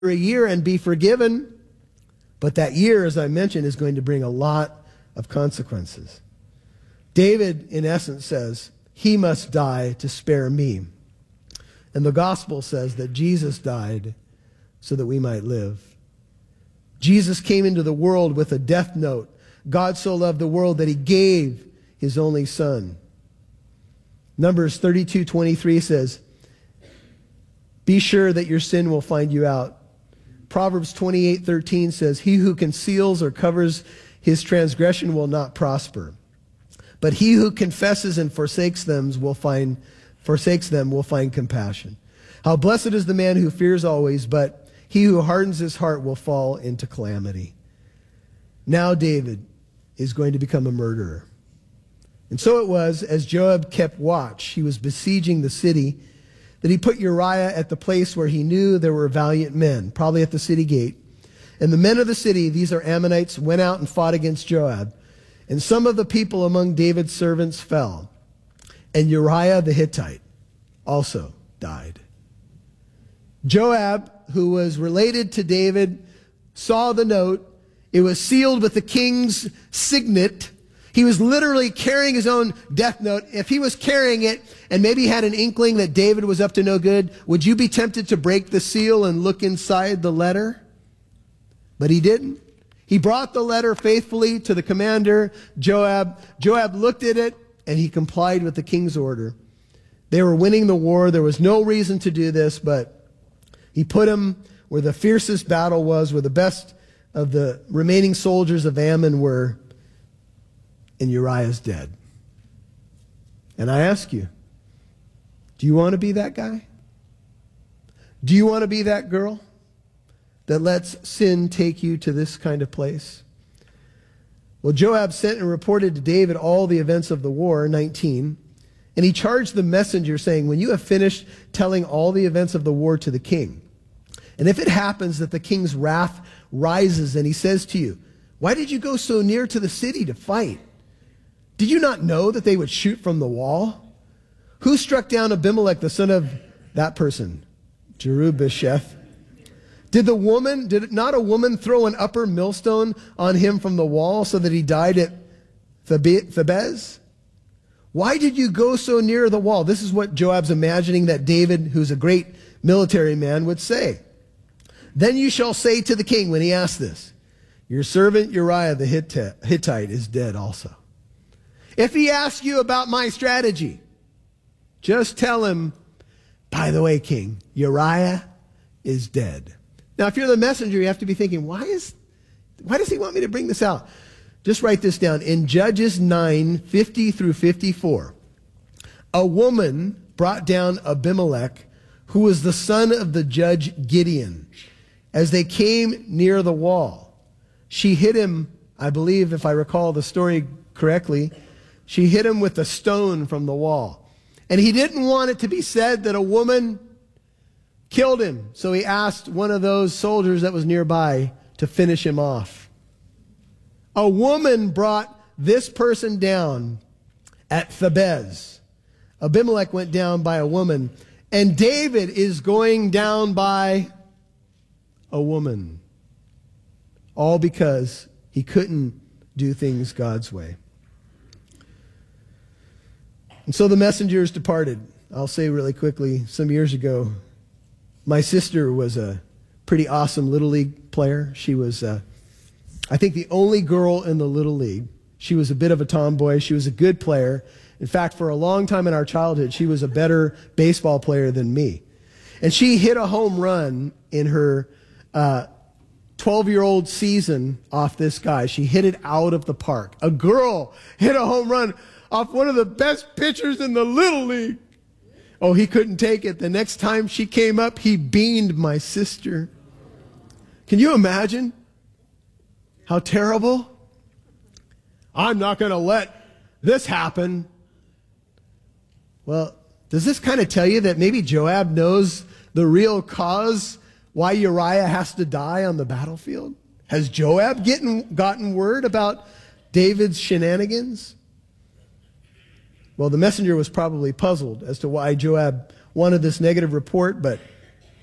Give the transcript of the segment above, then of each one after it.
a year and be forgiven. But that year, as I mentioned, is going to bring a lot of consequences. David, in essence, says, he must die to spare me. And the gospel says that Jesus died so that we might live. Jesus came into the world with a death note. God so loved the world that he gave his only son. Numbers 32:23 says, be sure that your sin will find you out. Proverbs 28:13 says, he who conceals or covers his transgression will not prosper. But he who confesses and forsakes them will find compassion. How blessed is the man who fears always, but he who hardens his heart will fall into calamity. Now David is going to become a murderer. And so it was, as Joab kept watch, he was besieging the city, that he put Uriah at the place where he knew there were valiant men, probably at the city gate. And the men of the city, these are Ammonites, went out and fought against Joab. And some of the people among David's servants fell. And Uriah the Hittite also died. Joab, who was related to David, saw the note. It was sealed with the king's signet. He was literally carrying his own death note. If he was carrying it and maybe had an inkling that David was up to no good, would you be tempted to break the seal and look inside the letter? But he didn't. He brought the letter faithfully to the commander, Joab. Joab looked at it and he complied with the king's order. They were winning the war. There was no reason to do this, but he put him where the fiercest battle was, where the best of the remaining soldiers of Ammon were, and Uriah's dead. And I ask you, do you want to be that guy? Do you want to be that girl that lets sin take you to this kind of place? Well, Joab sent and reported to David all the events of the war, 19, and he charged the messenger saying, when you have finished telling all the events of the war to the king, and if it happens that the king's wrath rises and he says to you, why did you go so near to the city to fight? Did you not know that they would shoot from the wall? Who struck down Abimelech, the son of that person? Jerubasheth. Did not a woman throw an upper millstone on him from the wall so that he died at Thebez? Why did you go so near the wall? This is what Joab's imagining that David, who's a great military man, would say. Then you shall say to the king when he asks this, your servant Uriah the Hittite is dead also. If he asks you about my strategy, just tell him, by the way, king, Uriah is dead. Now, if you're the messenger, you have to be thinking, why does he want me to bring this out? Just write this down. In Judges 9:50 through 54, a woman brought down Abimelech, who was the son of the judge Gideon. As they came near the wall, she hit him, I believe, if I recall the story correctly, she hit him with a stone from the wall. And he didn't want it to be said that a woman killed him. So he asked one of those soldiers that was nearby to finish him off. A woman brought this person down at Thebez. Abimelech went down by a woman. And David is going down by a woman. All because he couldn't do things God's way. And so the messengers departed. I'll say really quickly, some years ago, my sister was a pretty awesome Little League player. She was, I think, the only girl in the Little League. She was a bit of a tomboy. She was a good player. In fact, for a long time in our childhood, she was a better baseball player than me. And she hit a home run in her 12-year-old season off this guy. She hit it out of the park. A girl hit a home run off one of the best pitchers in the Little League. Oh, he couldn't take it. The next time she came up, he beamed my sister. Can you imagine how terrible? I'm not going to let this happen. Well, does this kind of tell you that maybe Joab knows the real cause why Uriah has to die on the battlefield? Has Joab gotten word about David's shenanigans? Well, the messenger was probably puzzled as to why Joab wanted this negative report, but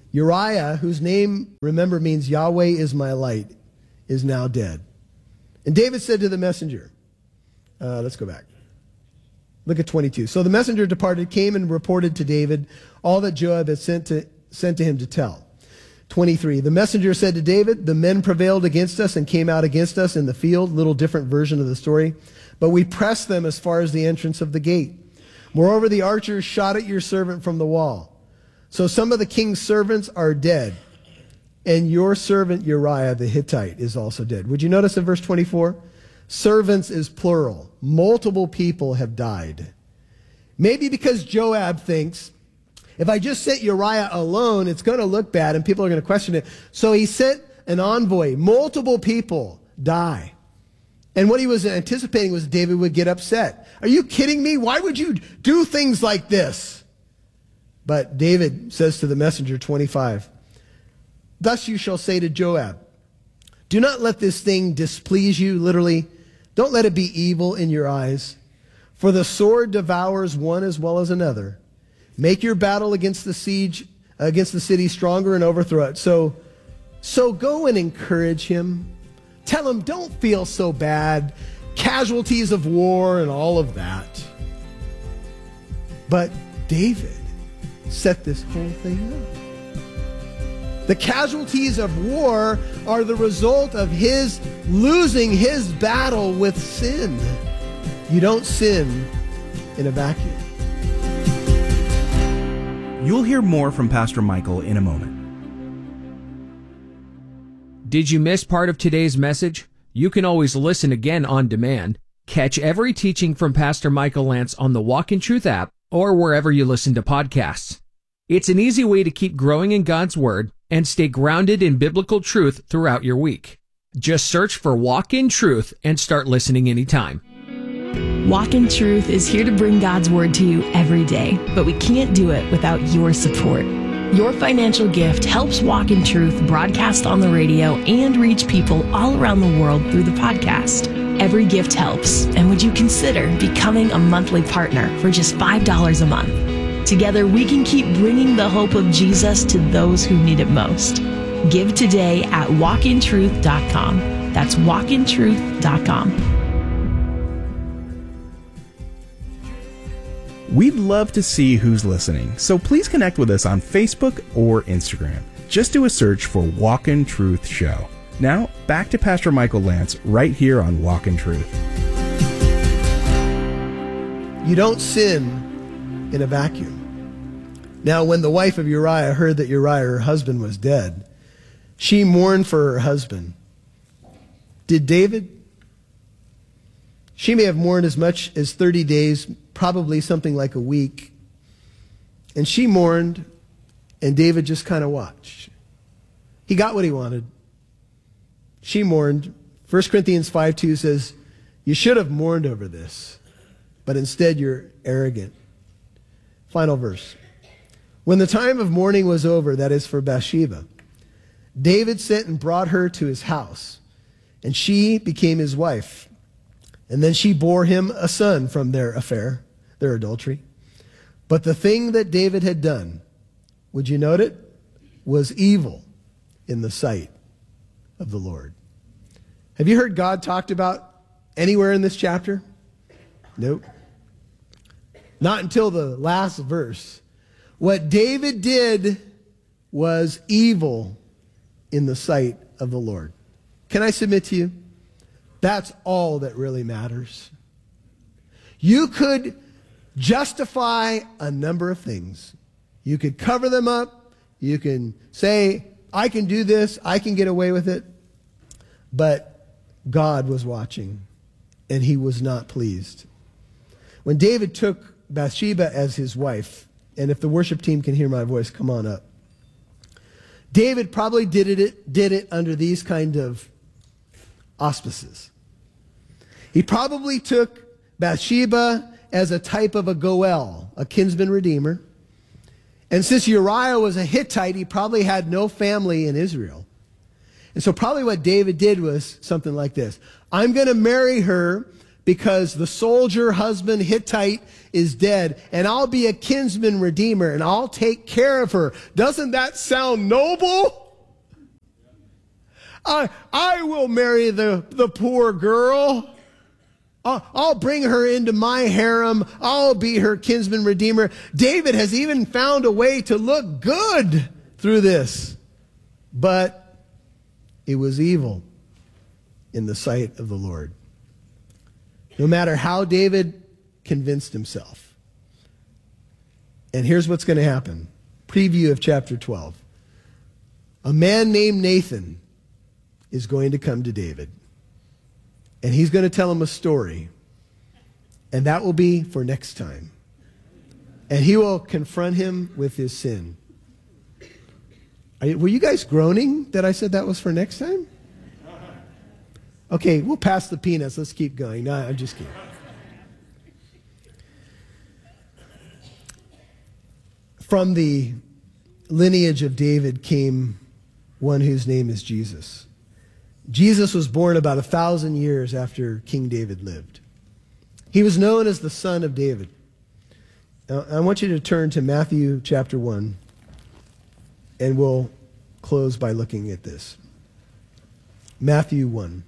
Uriah, whose name, remember, means Yahweh is my light, is now dead. And David said to the messenger, let's go back. Look at 22. So the messenger departed, came and reported to David all that Joab had sent to him to tell. 23. The messenger said to David, the men prevailed against us and came out against us in the field. Little different version of the story. But we pressed them as far as the entrance of the gate. Moreover, the archers shot at your servant from the wall. So some of the king's servants are dead. And your servant Uriah the Hittite is also dead. Would you notice in verse 24? Servants is plural. Multiple people have died. Maybe because Joab thinks, if I just sent Uriah alone, it's going to look bad and people are going to question it. So he sent an envoy. Multiple people die. And what he was anticipating was David would get upset. Are you kidding me? Why would you do things like this? But David says to the messenger, 25, thus you shall say to Joab, do not let this thing displease you, literally. Don't let it be evil in your eyes. For the sword devours one as well as another. Make your battle against the city stronger and overthrow it. So go and encourage him. Tell him, don't feel so bad. Casualties of war and all of that. But David set this whole thing up. The casualties of war are the result of his losing his battle with sin. You don't sin in a vacuum. You'll hear more from Pastor Michael in a moment. Did you miss part of today's message? You can always listen again on demand. Catch every teaching from Pastor Michael Lance on the Walk in Truth app or wherever you listen to podcasts. It's an easy way to keep growing in God's Word and stay grounded in biblical truth throughout your week. Just search for Walk in Truth and start listening anytime. Walk in Truth is here to bring God's Word to you every day, but we can't do it without your support. Your financial gift helps Walk in Truth broadcast on the radio and reach people all around the world through the podcast. Every gift helps, and would you consider becoming a monthly partner for just $5 a month? Together, we can keep bringing the hope of Jesus to those who need it most. Give today at walkintruth.com. That's walkintruth.com. We'd love to see who's listening, so please connect with us on Facebook or Instagram. Just do a search for Walk in Truth Show. Now, back to Pastor Michael Lance right here on Walk in Truth. You don't sin in a vacuum. Now, when the wife of Uriah heard that Uriah, her husband, was dead, she mourned for her husband. Did David? She may have mourned as much as 30 days, probably something like a week. And she mourned, and David just kind of watched. He got what he wanted. She mourned. 1 Corinthians 5:2 says, you should have mourned over this, but instead you're arrogant. Final verse. When the time of mourning was over, that is for Bathsheba, David sent and brought her to his house, and she became his wife. And then she bore him a son from their affair, their adultery. But the thing that David had done, would you note it, was evil in the sight of the Lord. Have you heard God talked about anywhere in this chapter? Nope. Not until the last verse. What David did was evil in the sight of the Lord. Can I submit to you? That's all that really matters. You could justify a number of things. You could cover them up. You can say, I can do this. I can get away with it. But God was watching, and he was not pleased. When David took Bathsheba as his wife, and if the worship team can hear my voice, come on up. David probably did it under these kind of auspices. He probably took Bathsheba as a type of a Goel, a kinsman redeemer. And since Uriah was a Hittite, he probably had no family in Israel. And so probably what David did was something like this. I'm going to marry her because the soldier husband Hittite is dead, and I'll be a kinsman redeemer, and I'll take care of her. Doesn't that sound noble? I will marry the poor girl. I'll bring her into my harem. I'll be her kinsman redeemer. David has even found a way to look good through this. But it was evil in the sight of the Lord. No matter how David convinced himself. And here's what's going to happen. Preview of chapter 12. A man named Nathan is going to come to David. And he's going to tell him a story. And that will be for next time. And he will confront him with his sin. Were you guys groaning that I said that was for next time? Okay, we'll pass the peanuts. Let's keep going. No, I'm just kidding. From the lineage of David came one whose name is Jesus. Jesus was born about 1,000 years after King David lived. He was known as the son of David. Now, I want you to turn to Matthew chapter 1, and we'll close by looking at this. Matthew 1.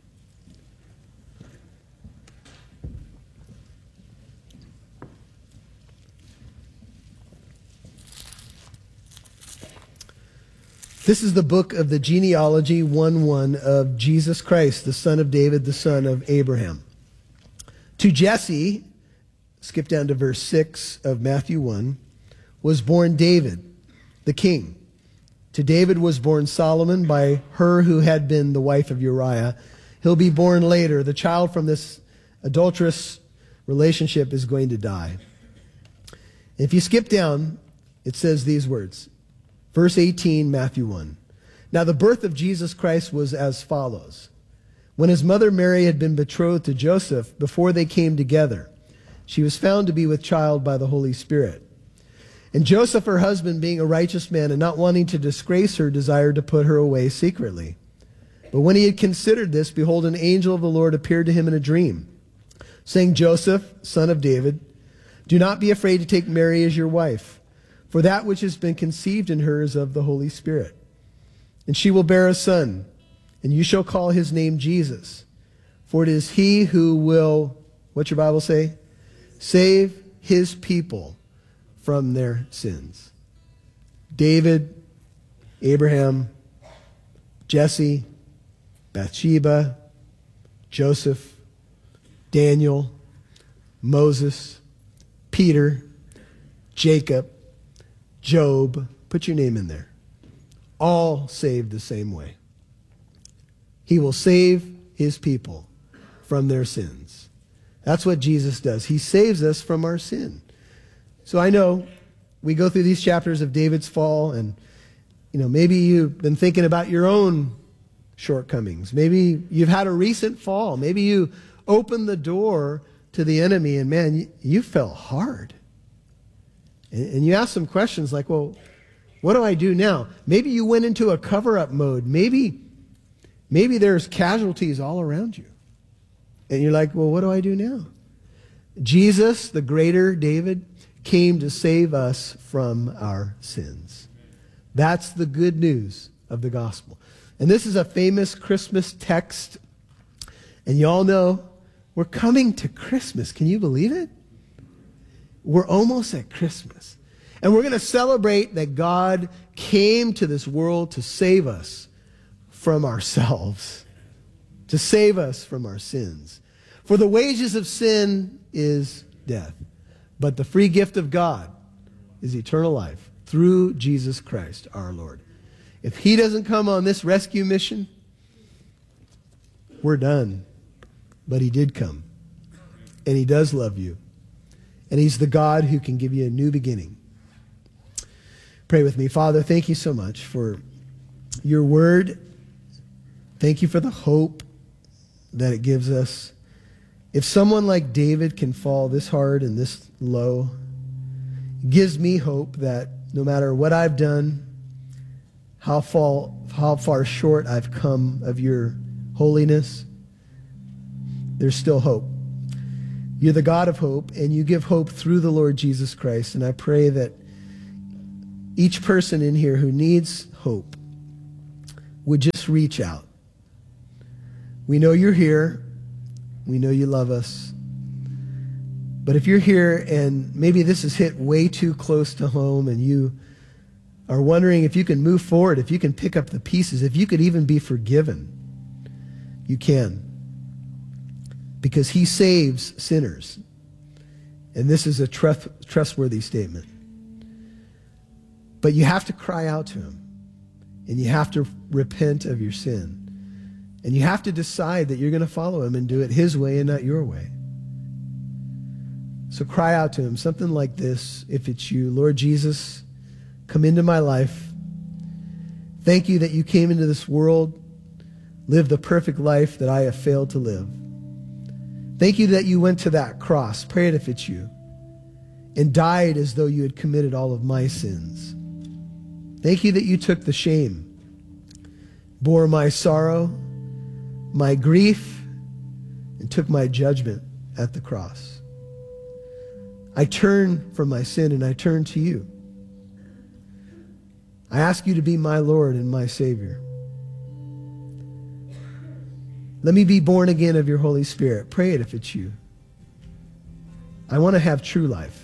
This is the book of the genealogy 1:1 of Jesus Christ, the son of David, the son of Abraham. To Jesse, skip down to verse 6 of Matthew 1, was born David, the king. To David was born Solomon by her who had been the wife of Uriah. He'll be born later. The child from this adulterous relationship is going to die. If you skip down, it says these words. Verse 18, Matthew 1. Now the birth of Jesus Christ was as follows. When his mother Mary had been betrothed to Joseph, before they came together, she was found to be with child by the Holy Spirit. And Joseph, her husband, being a righteous man and not wanting to disgrace her, desired to put her away secretly. But when he had considered this, behold, an angel of the Lord appeared to him in a dream, saying, Joseph, son of David, do not be afraid to take Mary as your wife, for that which has been conceived in her is of the Holy Spirit. And she will bear a son, and you shall call his name Jesus. For it is he who will, what's your Bible say? Save his people from their sins. David, Abraham, Jesse, Bathsheba, Joseph, Daniel, Moses, Peter, Jacob, Job, put your name in there. All saved the same way. He will save his people from their sins. That's what Jesus does. He saves us from our sin. So I know we go through these chapters of David's fall, and maybe you've been thinking about your own shortcomings. Maybe you've had a recent fall. Maybe you opened the door to the enemy, and man, you fell hard. And you ask some questions like, well, what do I do now? Maybe you went into a cover-up mode. Maybe there's casualties all around you. And you're like, well, what do I do now? Jesus, the greater David, came to save us from our sins. That's the good news of the gospel. And this is a famous Christmas text. And you all know we're coming to Christmas. Can you believe it? We're almost at Christmas. And we're going to celebrate that God came to this world to save us from ourselves, to save us from our sins. For the wages of sin is death, but the free gift of God is eternal life through Jesus Christ our Lord. If he doesn't come on this rescue mission, we're done. But he did come, and he does love you. And he's the God who can give you a new beginning. Pray with me. Father, thank you so much for your word. Thank you for the hope that it gives us. If someone like David can fall this hard and this low, it gives me hope that no matter what I've done, how far short I've come of your holiness, there's still hope. You're the God of hope, and you give hope through the Lord Jesus Christ. And I pray that each person in here who needs hope would just reach out. We know you're here. We know you love us. But if you're here and maybe this has hit way too close to home and you are wondering if you can move forward, if you can pick up the pieces, if you could even be forgiven, you can. Because he saves sinners. And this is a trustworthy statement. But you have to cry out to him. And you have to repent of your sin. And you have to decide that you're going to follow him and do it his way and not your way. So cry out to him, something like this, if it's you. Lord Jesus, come into my life. Thank you that you came into this world, lived the perfect life that I have failed to live. Thank you that you went to that cross, pray it if it's you, and died as though you had committed all of my sins. Thank you that you took the shame, bore my sorrow, my grief, and took my judgment at the cross. I turn from my sin and I turn to you. I ask you to be my Lord and my Savior. Let me be born again of your Holy Spirit. Pray it if it's you. I want to have true life.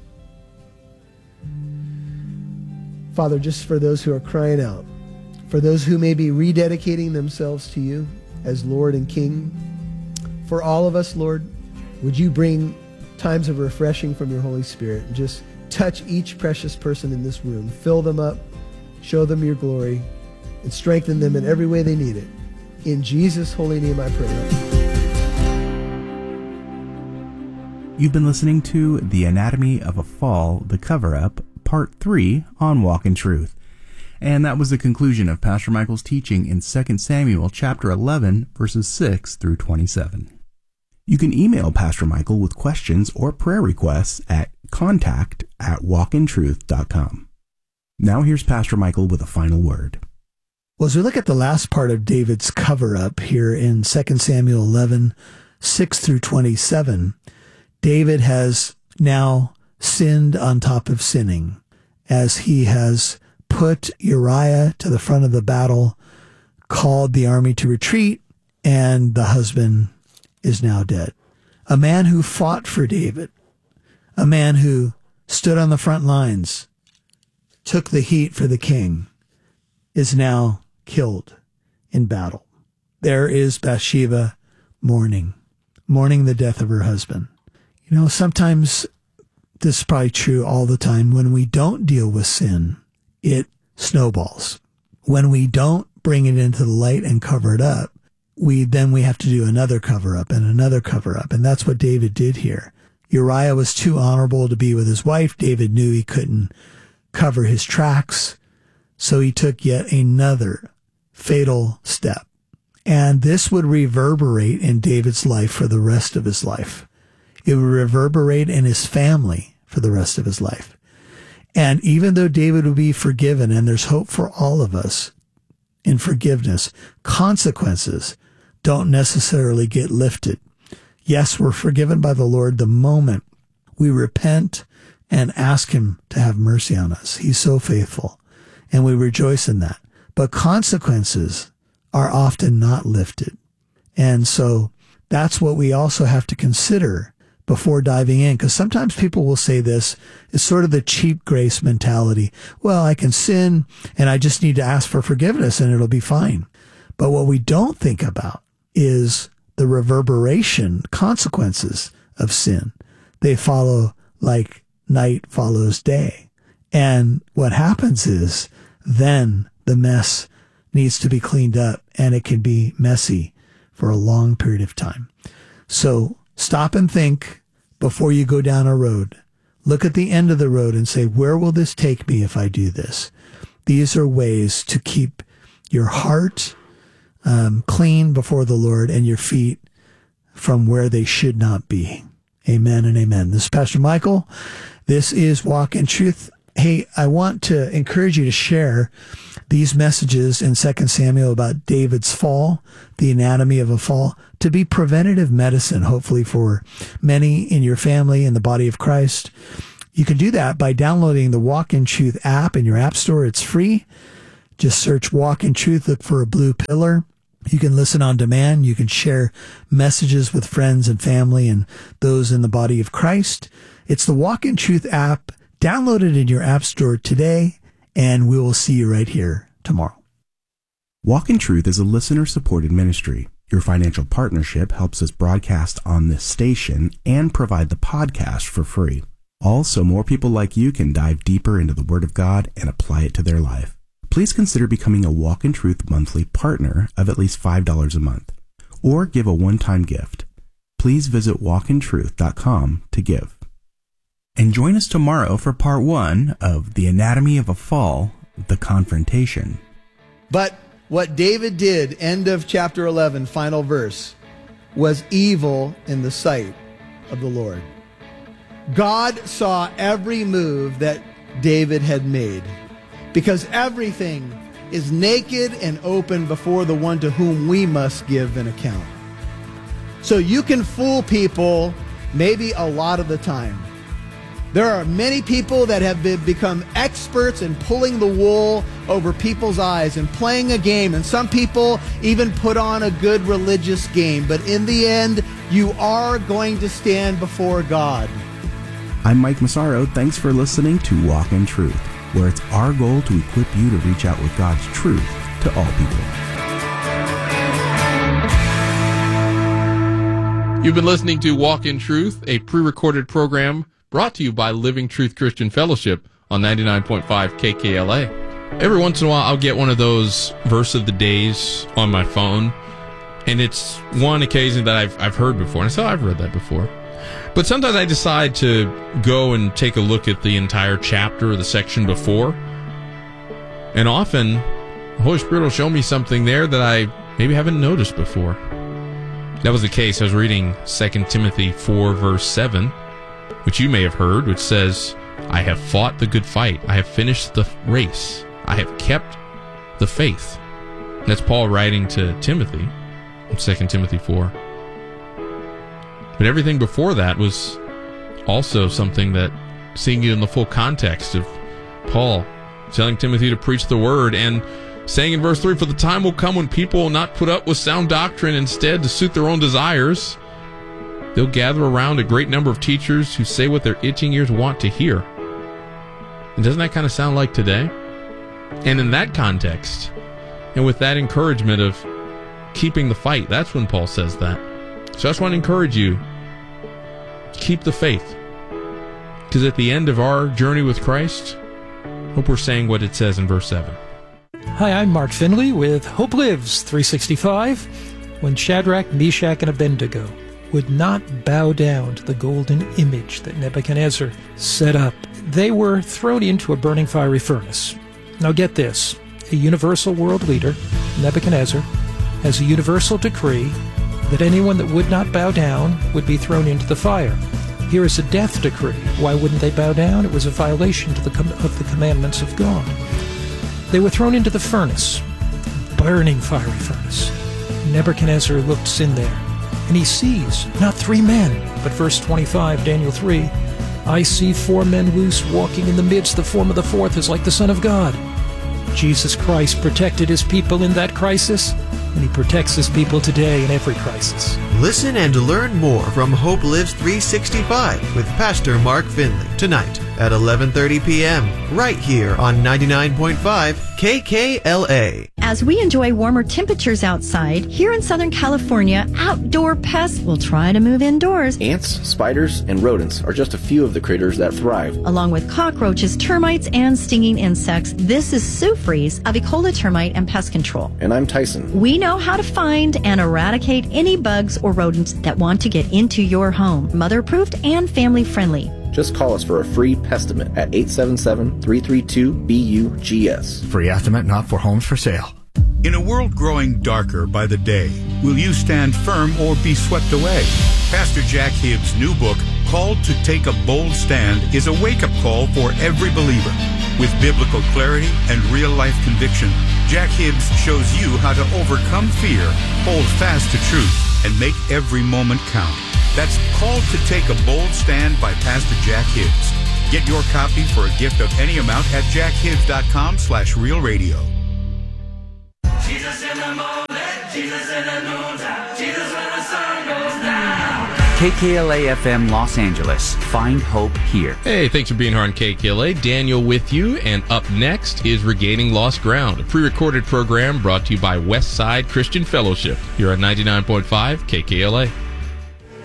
Father, just for those who are crying out, for those who may be rededicating themselves to you as Lord and King, for all of us, Lord, would you bring times of refreshing from your Holy Spirit and just touch each precious person in this room. Fill them up, show them your glory, and strengthen them in every way they need it. In Jesus' holy name I pray. You've been listening to The Anatomy of a Fall, The Cover-Up, Part 3 on Walk in Truth. And that was the conclusion of Pastor Michael's teaching in 2 Samuel chapter 11, verses 6 through 27. You can email Pastor Michael with questions or prayer requests at contact@walkintruth.com. Now here's Pastor Michael with a final word. Well, as we look at the last part of David's cover-up here in 2 Samuel 11, 6 through 27, David has now sinned on top of sinning as he has put Uriah to the front of the battle, called the army to retreat, and the husband is now dead. A man who fought for David, a man who stood on the front lines, took the heat for the king, is now killed in battle. There is Bathsheba mourning the death of her husband. You know, sometimes, this is probably true all the time, when we don't deal with sin, it snowballs. When we don't bring it into the light and cover it up, we have to do another cover-up and another cover-up. And that's what David did here. Uriah was too honorable to be with his wife. David knew he couldn't cover his tracks. So he took yet another fatal step. And this would reverberate in David's life for the rest of his life. It would reverberate in his family for the rest of his life. And even though David would be forgiven, and there's hope for all of us in forgiveness, consequences don't necessarily get lifted. Yes, we're forgiven by the Lord the moment we repent and ask him to have mercy on us. He's so faithful, and we rejoice in that. But consequences are often not lifted. And so that's what we also have to consider before diving in, because sometimes people will say this is sort of the cheap grace mentality. Well, I can sin and I just need to ask for forgiveness and it'll be fine. But what we don't think about is the reverberation consequences of sin. They follow like night follows day. And what happens is then the mess needs to be cleaned up, and it can be messy for a long period of time. So stop and think before you go down a road. Look at the end of the road and say, where will this take me if I do this? These are ways to keep your heart clean before the Lord and your feet from where they should not be. Amen and amen. This is Pastor Michael. This is Walk in Truth. Hey, I want to encourage you to share these messages in 2 Samuel about David's fall, the anatomy of a fall, to be preventative medicine, hopefully for many in your family and the body of Christ. You can do that by downloading the Walk in Truth app in your app store. It's free. Just search Walk in Truth, look for a blue pillar. You can listen on demand. You can share messages with friends and family and those in the body of Christ. It's the Walk in Truth app. Download it in your app store today, and we will see you right here tomorrow. Walk in Truth is a listener-supported ministry. Your financial partnership helps us broadcast on this station and provide the podcast for free. Also, more people like you can dive deeper into the Word of God and apply it to their life. Please consider becoming a Walk in Truth monthly partner of at least $5 a month, or give a one-time gift. Please visit walkintruth.com to give. And join us tomorrow for part 1 of The Anatomy of a Fall, The Confrontation. But what David did, end of chapter 11, final verse, was evil in the sight of the Lord. God saw every move that David had made, because everything is naked and open before the one to whom we must give an account. So you can fool people maybe a lot of the time. There are many people that have become experts in pulling the wool over people's eyes and playing a game, and some people even put on a good religious game. But in the end, you are going to stand before God. I'm Mike Massaro. Thanks for listening to Walk in Truth, where it's our goal to equip you to reach out with God's truth to all people. You've been listening to Walk in Truth, a pre-recorded program brought to you by Living Truth Christian Fellowship on 99.5 KKLA. Every once in a while, I'll get one of those verse of the days on my phone, and it's one occasion that I've heard before, and I say, I've read that before. But sometimes I decide to go and take a look at the entire chapter or the section before, and often the Holy Spirit will show me something there that I maybe haven't noticed before. That was the case. I was reading 2 Timothy 4, verse 7, which you may have heard, which says, I have fought the good fight. I have finished the race. I have kept the faith. And that's Paul writing to Timothy in 2 Timothy 4. But everything before that was also something that, seeing it in the full context of Paul telling Timothy to preach the word and saying in verse 3, for the time will come when people will not put up with sound doctrine. Instead, to suit their own desires, they'll gather around a great number of teachers who say what their itching ears want to hear. And doesn't that kind of sound like today? And in that context, and with that encouragement of keeping the fight, that's when Paul says that. So I just want to encourage you, keep the faith. Because at the end of our journey with Christ, I hope we're saying what it says in verse 7. Hi, I'm Mark Finley with Hope Lives 365. When Shadrach, Meshach, and Abednego would not bow down to the golden image that Nebuchadnezzar set up, they were thrown into a burning fiery furnace. Now get this, a universal world leader, Nebuchadnezzar, has a universal decree that anyone that would not bow down would be thrown into the fire. Here is a death decree. Why wouldn't they bow down? It was a violation of the commandments of God. They were thrown into the furnace, burning fiery furnace. Nebuchadnezzar looks in there, and he sees not 3 men, but verse 25, Daniel 3, I see 4 men loose walking in the midst. The form of the fourth is like the Son of God. Jesus Christ protected his people in that crisis, and he protects his people today in every crisis. Listen and learn more from Hope Lives 365 with Pastor Mark Finley tonight at 11:30 p.m. right here on 99.5 KKLA. As we enjoy warmer temperatures outside, here in Southern California, outdoor pests will try to move indoors. Ants, spiders, and rodents are just a few of the critters that thrive. Along with cockroaches, termites, and stinging insects, this is Sue Fries of Ecola Termite and Pest Control. And I'm Tyson. We know how to find and eradicate any bugs or rodents that want to get into your home. Mother-approved and family-friendly. Just call us for a free pestimate at 877-332-BUGS. Free estimate not for homes for sale. In a world growing darker by the day, will you stand firm or be swept away? Pastor Jack Hibbs' new book, Called to Take a Bold Stand is a wake-up call for every believer. With biblical clarity and real-life conviction, Jack Hibbs shows you how to overcome fear, hold fast to truth, and make every moment count. That's Called to Take a Bold Stand by Pastor Jack Hibbs. Get your copy for a gift of any amount at jackhibbs.com/realradio. Jesus in the morning, Jesus in the noontime, Jesus when the sun goes down. KKLA-FM Los Angeles. Find hope here. Hey, thanks for being here on KKLA. Daniel with you, and up next is Regaining Lost Ground, a pre-recorded program brought to you by Westside Christian Fellowship. You're on 99.5 KKLA.